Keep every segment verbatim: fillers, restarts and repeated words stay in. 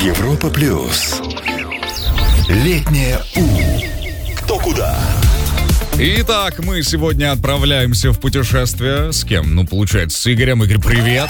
Европа плюс. Летнее У. Кто куда? Итак, мы сегодня отправляемся в путешествие. С кем? Ну, получается, с Игорем. Игорь, привет.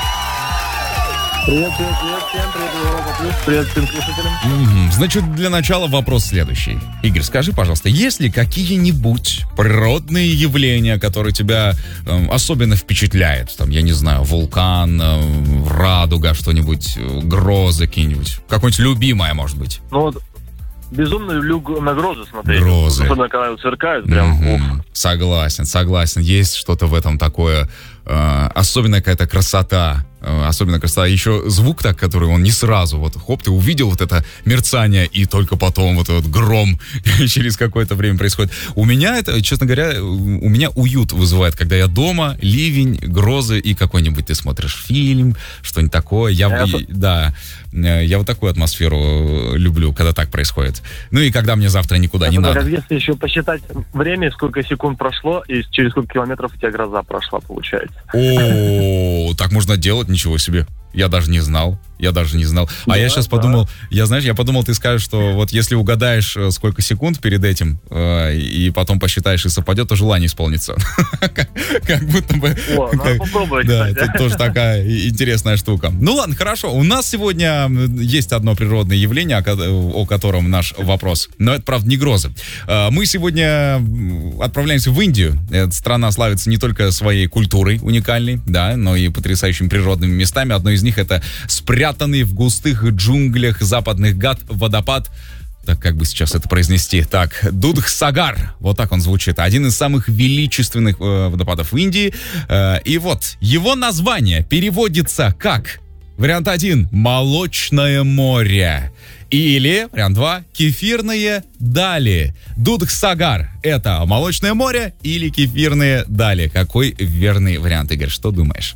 Привет, привет, привет, всем привет, Европа плюс, привет всем слушателям. Угу. Значит, для начала вопрос следующий. Игорь, скажи, пожалуйста, есть ли какие-нибудь природные явления, которые тебя э, особенно впечатляют? Там, я не знаю, вулкан, э, радуга, что-нибудь, э, грозы какие-нибудь? Какое-нибудь любимое, может быть? Ну вот, безумно люблю на грозы смотреть. Грозы. Особенно, когда вот сверкают, прям, Угу. уф. Согласен, согласен. Есть что-то в этом такое, э, особенная какая-то красота. Э, особенно красота. Еще звук так, который он не сразу, вот хоп, ты увидел вот это мерцание, и только потом вот этот гром через какое-то время происходит. У меня это, честно говоря, у меня уют вызывает, когда я дома, ливень, грозы и какой-нибудь ты смотришь фильм, что-нибудь такое. Я, Это... и, да, я вот такую атмосферу люблю, когда так происходит. Ну и когда мне завтра никуда Это не надо. как если еще посчитать время, сколько секунд прошло, и через сколько километров у тебя гроза прошла, получается. О, так можно делать, ничего себе. Я даже не знал. Я даже не знал. А Да, я сейчас да. подумал, я, знаешь, я подумал, ты скажешь, что вот если угадаешь, э, сколько секунд перед этим, э, и потом посчитаешь и совпадет, то желание исполнится. Как будто бы... О, надо попробовать, Да, кстати. это тоже такая и- интересная штука. Ну ладно, хорошо. У нас сегодня есть одно природное явление, о ко- о котором наш вопрос. Но это, правда, не грозы. Э, Мы сегодня м, отправляемся в Индию. Эта страна славится не только своей культурой уникальной, да, но и потрясающими природными местами. Одно из них — это спрятанный в густых джунглях западных Гат водопад. Так, как бы сейчас это произнести? Так, Дудх-Сагар. Вот так он звучит. Один из самых величественных э, водопадов в Индии. Э, и вот, его название переводится как... Вариант один — Молочное море. Или, вариант два — Кефирные дали. Дудх-Сагар — это Молочное море или Кефирные дали? Какой верный вариант, Игорь? Что думаешь?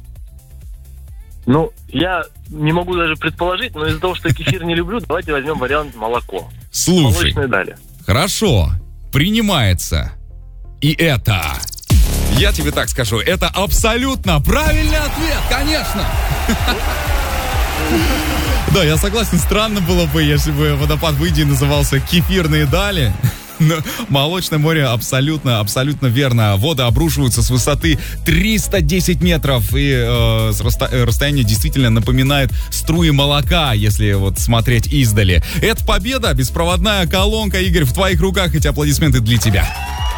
Ну, я не могу даже предположить, но из-за того, что кефир не люблю, давайте возьмем вариант молоко. Слушай, Молочные дали. хорошо, принимается. И это... Я тебе так скажу, это абсолютно правильный ответ, конечно! Да, я согласен, странно было бы, если бы водопад в Индии назывался «Кефирные дали». Но Молочное море абсолютно, абсолютно верно. Воды обрушиваются с высоты триста десять метров, и э, с расто- э, расстояние действительно напоминает струи молока, если вот смотреть издали. Это победа, беспроводная колонка. Игорь, в твоих руках, эти аплодисменты для тебя.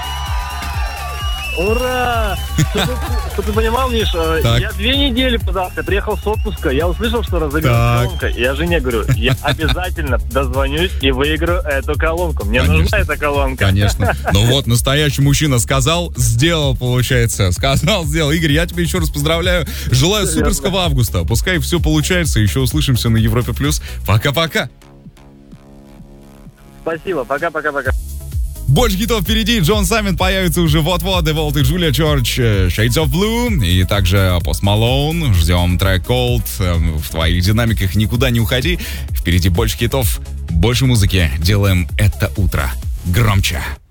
Ура! Что ты, что ты понимал, Миш, э, Так. я две недели подался, приехал с отпуска, я услышал, что разобьется Так. колонка, и я жене говорю, я обязательно дозвонюсь и выиграю эту колонку. Мне Конечно. нужна эта колонка. Конечно. Ну вот, настоящий мужчина сказал, сделал, получается. Сказал, сделал. Игорь, я тебя еще раз поздравляю. Желаю Верно. суперского августа. Пускай все получается. Еще услышимся на Европе плюс. Пока-пока. Спасибо, пока-пока-пока. Больше хитов впереди. Джон Саммит появится уже вот-вот. Деволт и Джулия Чорч, Shades of Blue. И также Пост Малоун. Ждем трек Cold. В твоих динамиках никуда не уходи. Впереди больше хитов, больше музыки. Делаем это утро громче.